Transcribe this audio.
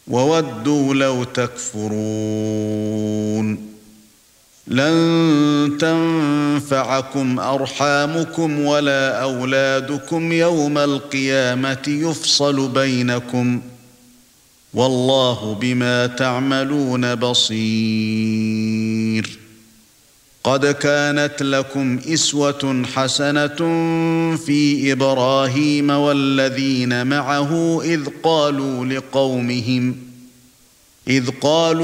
وودوا لو تكفرون لن تنفعكم أرحامكم ولا أولادكم يوم القيامة يفصل بينكم والله بما تعملون بصير قد كانت لكم أسوة حسنة في إبراهيم والذين معه إذ قالوا